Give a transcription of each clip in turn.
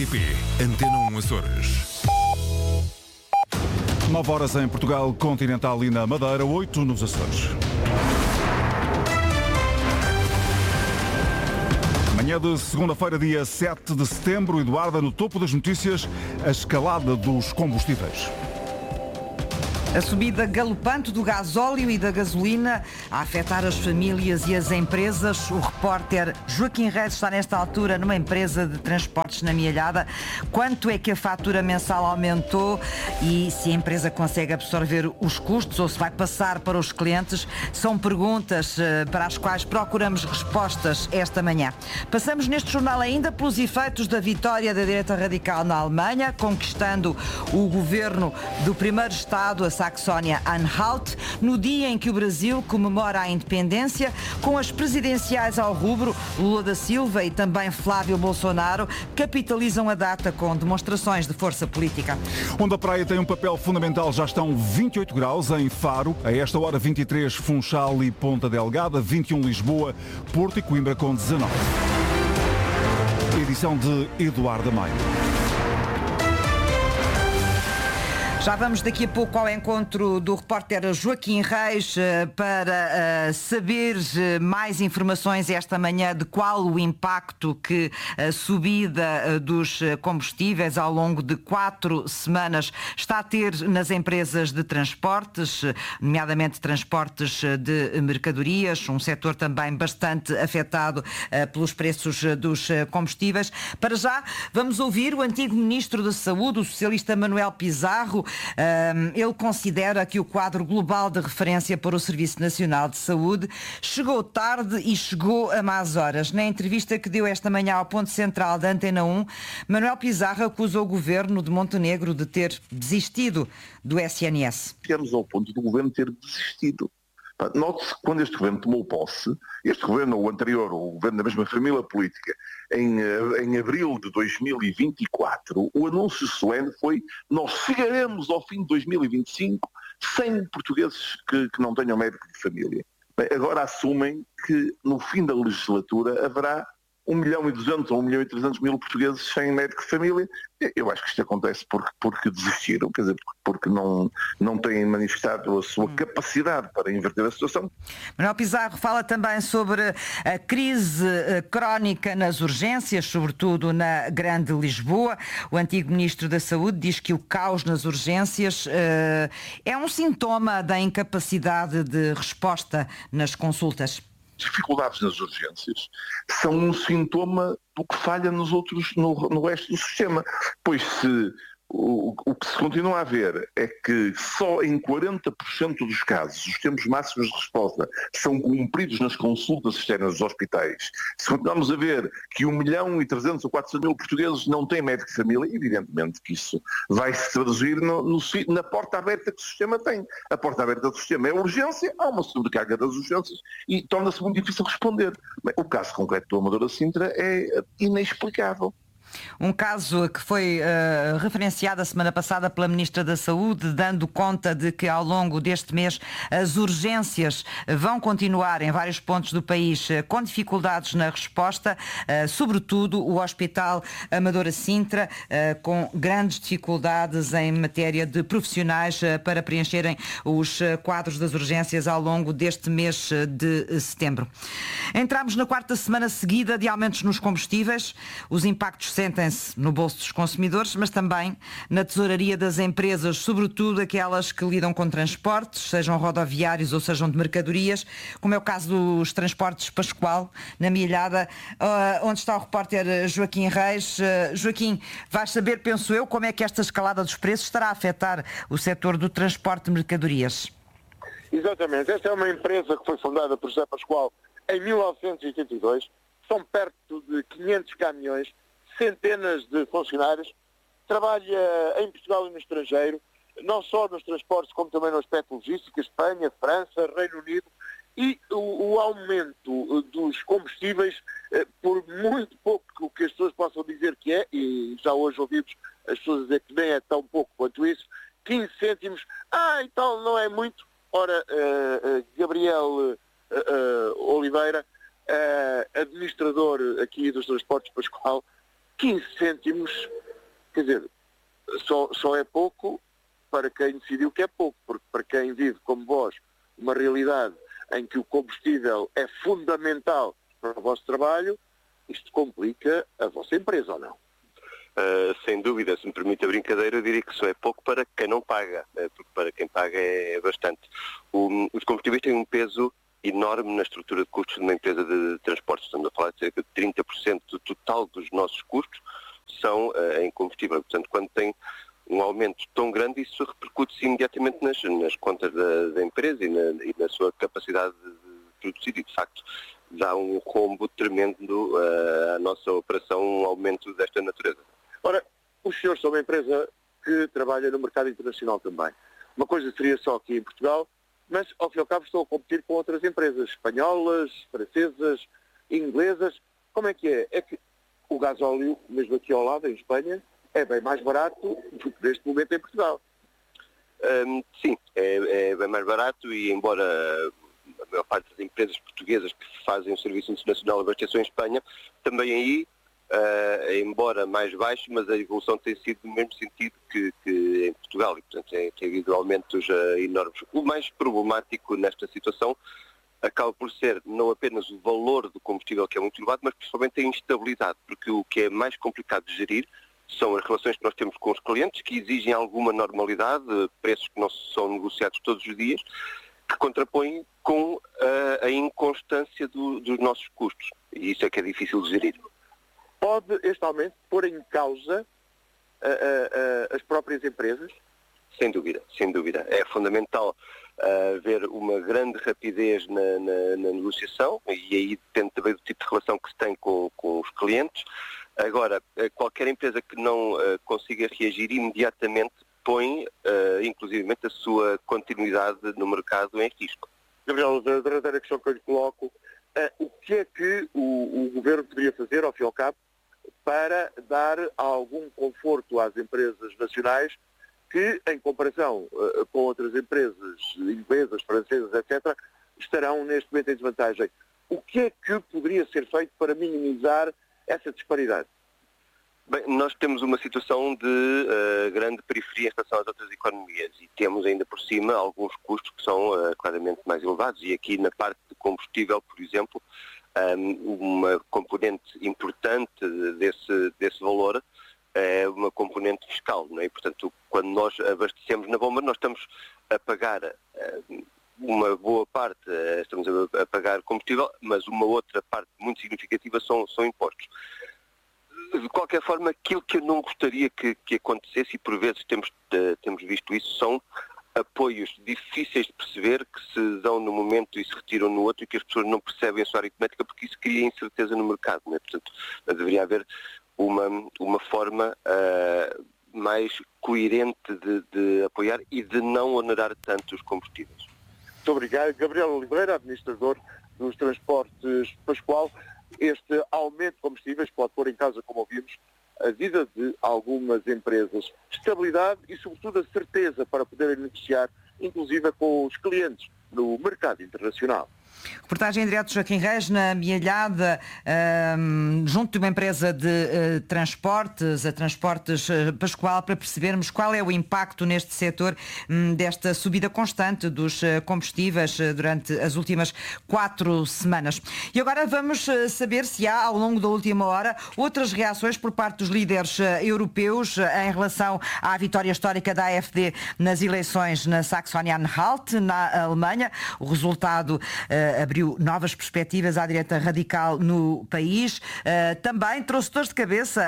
RTP Antena 1 Açores. 9 horas em Portugal Continental e na Madeira, 8 nos Açores. Manhã de segunda-feira, dia 7 de setembro, Eduarda, no topo das notícias, a escalada dos combustíveis. A subida galopante do gasóleo e da gasolina a afetar as famílias e as empresas. O repórter Joaquim Reis está nesta altura numa empresa de transportes na Mialhada. Quanto é que a fatura mensal aumentou e se a empresa consegue absorver os custos ou se vai passar para os clientes? São perguntas para as quais procuramos respostas esta manhã. Passamos neste jornal ainda pelos efeitos da vitória da direita radical na Alemanha, conquistando o governo do primeiro Estado, a Saxónia-Anhalt, no dia em que o Brasil comemora a independência, com as presidenciais ao rubro. Lula da Silva e também Flávio Bolsonaro capitalizam a data com demonstrações de força política. Onde a praia tem um papel fundamental, já estão 28 graus em Faro, a esta hora 23 Funchal e Ponta Delgada, 21 Lisboa, Porto e Coimbra com 19. Edição de Eduardo Maio. Já vamos daqui a pouco ao encontro do repórter Joaquim Reis para saber mais informações esta manhã de qual o impacto que a subida dos combustíveis ao longo de 4 semanas está a ter nas empresas de transportes, nomeadamente transportes de mercadorias, um setor também bastante afetado pelos preços dos combustíveis. Para já, vamos ouvir o antigo Ministro da Saúde, o socialista Manuel Pizarro. Ele considera que o quadro global de referência para o Serviço Nacional de Saúde chegou tarde e chegou a más horas. Na entrevista que deu esta manhã ao Ponto Central da Antena 1, Manuel Pizarro acusou o governo de Montenegro de ter desistido do SNS. Chegamos ao ponto do governo ter desistido. Note-se que quando este governo tomou posse, este governo ou o anterior, o governo da mesma família política, em abril de 2024, o anúncio solene foi: nós chegaremos ao fim de 2025 sem portugueses que não tenham médico de família. Bem, agora assumem que no fim da legislatura haverá 1.200.000 ou 1.300.000 portugueses sem médico de família. Eu acho que isto acontece porque desistiram, quer dizer, porque não têm manifestado a sua capacidade para inverter a situação. Manuel Pizarro fala também sobre a crise crónica nas urgências, sobretudo na Grande Lisboa. O antigo Ministro da Saúde diz que o caos nas urgências é um sintoma da incapacidade de resposta nas consultas. Dificuldades nas urgências são um sintoma do que falha no resto do sistema, pois o que se continua a ver é que só em 40% dos casos os tempos máximos de resposta são cumpridos nas consultas externas dos hospitais. Se continuarmos a ver que 1.300.000 ou 400.000 portugueses não têm médico de família, evidentemente que isso vai se traduzir na porta aberta que o sistema tem. A porta aberta do sistema é a urgência, há uma sobrecarga das urgências e torna-se muito difícil responder. Bem, o caso concreto do Amadora Sintra é inexplicável. Um caso que foi referenciado a semana passada pela Ministra da Saúde, dando conta de que ao longo deste mês as urgências vão continuar em vários pontos do país com dificuldades na resposta, sobretudo o Hospital Amadora Sintra, com grandes dificuldades em matéria de profissionais para preencherem os quadros das urgências ao longo deste mês de setembro. Entramos na 4ª semana seguida de aumentos nos combustíveis. Os impactos sentem-se no bolso dos consumidores, mas também na tesouraria das empresas, sobretudo aquelas que lidam com transportes, sejam rodoviários ou sejam de mercadorias, como é o caso dos transportes Pascoal, na Mialhada, onde está o repórter Joaquim Reis. Joaquim, vais saber, penso eu, como é que esta escalada dos preços estará a afetar o setor do transporte de mercadorias. Exatamente. Esta é uma empresa que foi fundada por José Pascoal em 1982. São perto de 500 caminhões, centenas de funcionários, trabalha em Portugal e no estrangeiro, não só nos transportes como também no aspecto logístico, Espanha, França, Reino Unido, e o aumento dos combustíveis, por muito pouco que as pessoas possam dizer que é, e já hoje ouvimos as pessoas dizer que nem é tão pouco quanto isso, 15 cêntimos, e tal, não é muito. Ora, Gabriel Oliveira, administrador aqui dos transportes Pascoal, 15 cêntimos, quer dizer, só é pouco para quem decidiu que é pouco, porque para quem vive como vós uma realidade em que o combustível é fundamental para o vosso trabalho, isto complica a vossa empresa ou não? Sem dúvida, se me permite a brincadeira, eu diria que isso é pouco para quem não paga, porque para quem paga é bastante. Os combustíveis têm um peso enorme na estrutura de custos de uma empresa de transportes. Estamos a falar de cerca de 30% do total dos nossos custos são em combustível. Portanto, quando tem um aumento tão grande, isso repercute-se imediatamente nas contas da empresa e na sua capacidade de produzir e, de facto, dá um rombo tremendo à nossa operação, um aumento desta natureza. Ora, os senhores são uma empresa que trabalha no mercado internacional também. Uma coisa seria só aqui em Portugal, mas ao fim e ao cabo estão a competir com outras empresas espanholas, francesas, inglesas. Como é que é? É que o gasóleo, mesmo aqui ao lado, em Espanha, é bem mais barato do que neste momento em Portugal. Sim, é bem mais barato e embora a maior parte das empresas portuguesas que fazem o serviço internacional de abastecimento em Espanha, também aí, embora mais baixo, mas a evolução tem sido no mesmo sentido que em Portugal e, portanto, tem havido aumentos enormes. O mais problemático nesta situação acaba por ser não apenas o valor do combustível, que é muito elevado, mas principalmente a instabilidade, porque o que é mais complicado de gerir são as relações que nós temos com os clientes, que exigem alguma normalidade, preços que não são negociados todos os dias, que contrapõem com a inconstância dos nossos custos. E isso é que é difícil de gerir. Pode este aumento pôr em causa as próprias empresas? Sem dúvida, sem dúvida. É fundamental haver uma grande rapidez na negociação e aí depende também do tipo de relação que se tem com os clientes. Agora, qualquer empresa que não consiga reagir imediatamente põe, inclusivamente, a sua continuidade no mercado em risco. Gabriel, a verdadeira questão que eu lhe coloco, o que é que o Governo poderia fazer, ao fim e ao cabo, para dar algum conforto às empresas nacionais que, em comparação com outras empresas inglesas, francesas, etc., estarão neste momento em desvantagem? O que é que poderia ser feito para minimizar essa disparidade? Bem, nós temos uma situação de grande periferia em relação às outras economias e temos ainda por cima alguns custos que são claramente mais elevados e aqui na parte de combustível, por exemplo, uma componente importante desse valor é uma componente fiscal, não é? E, portanto, quando nós abastecemos na bomba, nós estamos a pagar uma boa parte, estamos a pagar combustível, mas uma outra parte muito significativa são impostos. De qualquer forma, aquilo que eu não gostaria que acontecesse, e por vezes temos visto isso, são apoios difíceis de perceber que se dão num momento e se retiram no outro e que as pessoas não percebem a sua aritmética porque isso cria incerteza no mercado, não é? Portanto, deveria haver uma forma mais coerente de apoiar e de não onerar tanto os combustíveis. Muito obrigado. Gabriel Oliveira, administrador dos Transportes Pascoal. Este aumento de combustíveis pode pôr em causa, como ouvimos, a vida de algumas empresas. Estabilidade e, sobretudo, a certeza para poderem negociar, inclusive com os clientes no mercado internacional. Reportagem em direto de Joaquim Reis, na Amealhada, junto de uma empresa de transportes, a Transportes Pascoal, para percebermos qual é o impacto neste setor desta subida constante dos combustíveis durante as últimas 4 semanas. E agora vamos saber se há, ao longo da última hora, outras reações por parte dos líderes europeus em relação à vitória histórica da AfD nas eleições na Saxony-Anhalt, na Alemanha. O resultado abriu novas perspectivas à direita radical no país. Também trouxe dores de cabeça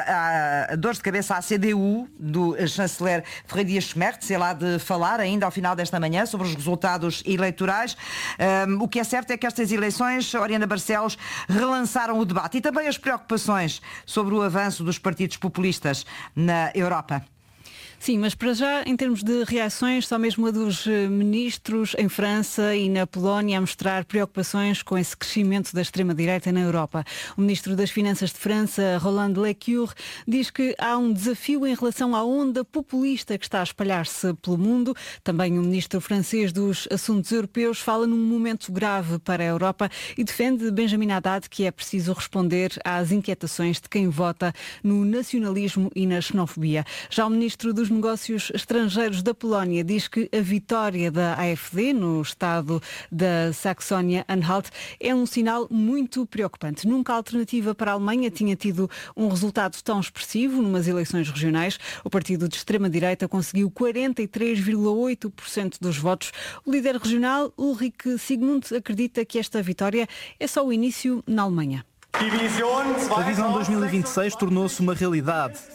à CDU do chanceler Friedrich Merz. Ele há de falar ainda ao final desta manhã sobre os resultados eleitorais. O que é certo é que estas eleições, Oriana Barcelos, relançaram o debate e também as preocupações sobre o avanço dos partidos populistas na Europa. Sim, mas para já, em termos de reações, só mesmo a dos ministros em França e na Polónia a mostrar preocupações com esse crescimento da extrema-direita na Europa. O ministro das Finanças de França, Roland Lescure, diz que há um desafio em relação à onda populista que está a espalhar-se pelo mundo. Também o ministro francês dos Assuntos Europeus fala num momento grave para a Europa e defende Benjamin Haddad que é preciso responder às inquietações de quem vota no nacionalismo e na xenofobia. Já o ministro dos Negócios Estrangeiros da Polónia diz que a vitória da AfD no estado da Saxónia-Anhalt é um sinal muito preocupante. Nunca a alternativa para a Alemanha tinha tido um resultado tão expressivo numas eleições regionais. O partido de extrema-direita conseguiu 43,8% dos votos. O líder regional, Ulrich Sigmund, acredita que esta vitória é só o início na Alemanha. A visão 2026 tornou-se uma realidade.